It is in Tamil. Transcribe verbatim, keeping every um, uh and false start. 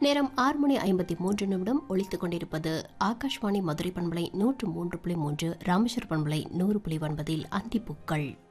நேரம் ஆறு மணி ஐம்பத்தி மூன்று நிமிடம் ஒலித்துக் கொண்டிருப்பது ஆகாஷ்வாணி மதுரை பண்பலை நூற்று மூன்று புள்ளி மூன்று, ராமேஸ்வர பண்பலை நூறு புள்ளி ஒன்பதில் அந்திப்பூக்கள்.